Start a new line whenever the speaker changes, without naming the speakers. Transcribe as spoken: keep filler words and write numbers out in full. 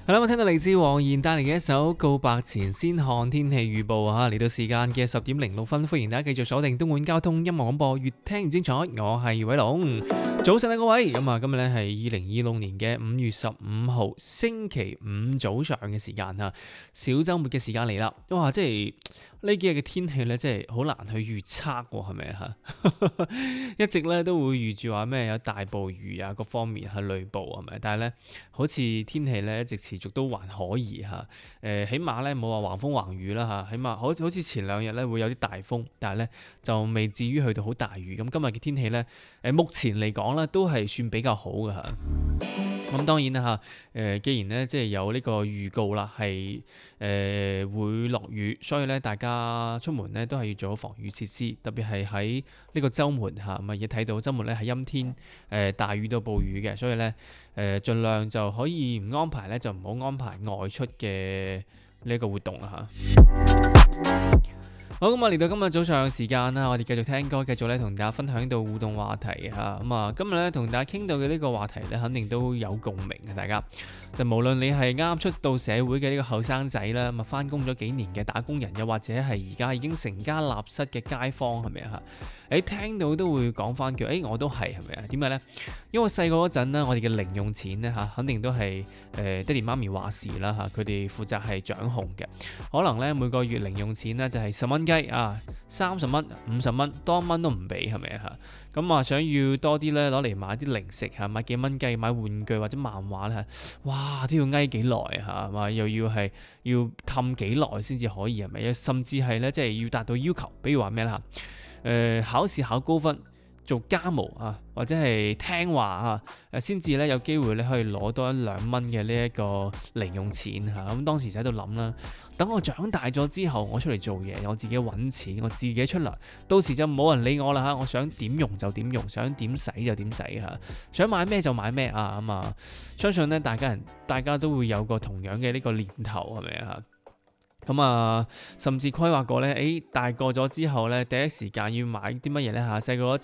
係啦，我聽到嚟自黃妍帶嚟嘅一首《告白前先看天氣預報》啊，嚟到時間嘅十點零六分，歡迎大家繼續鎖定東莞交通音樂廣播，越聽越精彩。我係偉龍，早晨啊各位，咁啊今日咧係二零二六年嘅五月十五號星期五早上嘅時間啊，小週末嘅時間嚟啦。哇，即係呢幾日嘅天氣咧，真係好難去預測喎，係咪啊？一直咧都會預住話咩有大暴雨啊，各方面係雷暴係咪？但係咧，好似天氣咧一直持續都還可以嚇。誒、呃，起碼咧冇話橫風橫雨啦嚇，起碼好好似前兩日咧會有啲大風，但係咧就未至於去到好大雨。咁今日嘅天氣咧，誒、呃、目前嚟講咧都係算比較好嘅嚇。咁當然啦嚇，誒、呃、既然咧即係有呢個預告啦，係誒、呃、會落雨，所以咧大家出門咧都係要做好防雨設施，特別係喺呢個週末嚇，咁啊亦睇到週末咧係陰天，誒、呃、大雨到暴雨嘅，所以咧誒、呃、盡量就可以唔安排咧，就唔好安排外出嘅呢一個活動啦嚇。好，咁啊嚟到今日早上嘅時間啦，我哋繼續聽歌，繼續咧同大家分享到互動話題嚇。咁啊，今日咧同大家傾到嘅呢個話題咧，肯定都有共鳴嘅，大家就無論你係啱出到社會嘅呢個後生仔啦，咁啊翻工咗幾年嘅打工人，又或者係而家已經成家立室嘅街坊，係咪啊？誒聽到都會講翻句，誒我都係係咪啊？點解咧？因為細個嗰陣咧，我哋嘅零用錢咧嚇，肯定都係誒爹哋媽咪話事啦嚇，佢哋負責係掌控嘅。可能咧每個月零用錢咧就係十蚊雞啊，三十蚊、五十蚊，多一蚊都唔俾係咪啊？咁啊想要多啲咧攞嚟買啲零食嚇，買幾蚊雞買玩具或者漫畫咧，哇都要翳幾耐嚇，嘛又要係要氹幾耐先至可以係咪？甚至係咧即係要達到要求，比如話咩啦嚇？誒、呃、考試考高分，做家務啊，或者係聽話啊，誒先至咧有機會咧可以攞多一兩蚊嘅呢一個零用錢嚇。咁、啊、當時就喺度諗啦，等我長大咗之後，我出嚟做嘢，我自己揾錢，我自己出嚟，到時就冇人理我啦嚇。我想點用就點用，想點使就點使嚇，想買咩就買咩啊咁啊！相信咧大家人大家都會有個同樣嘅呢個念頭係咪啊？咁啊，甚至規劃過咧，誒大個咗之後咧，第一時間要買啲乜嘢咧嚇？細個嗰